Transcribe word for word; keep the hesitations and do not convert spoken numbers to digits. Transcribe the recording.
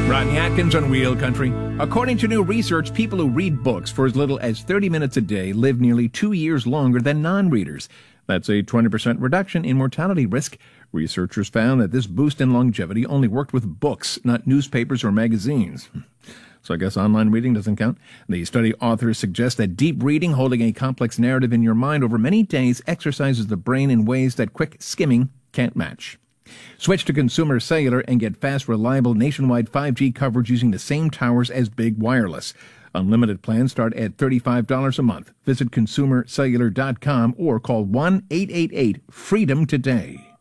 Rodney Atkins on Real Country. According to new research, people who read books for as little as thirty minutes a day live nearly two years longer than non-readers. That's a twenty percent reduction in mortality risk. Researchers found that this boost in longevity only worked with books, not newspapers or magazines. So I guess online reading doesn't count. The study authors suggest that deep reading, holding a complex narrative in your mind over many days, exercises the brain in ways that quick skimming can't match. Switch to Consumer Cellular and get fast, reliable nationwide five G coverage using the same towers as Big Wireless. Unlimited plans start at thirty-five dollars a month. Visit consumer cellular dot com or call one eight eight eight freedom today.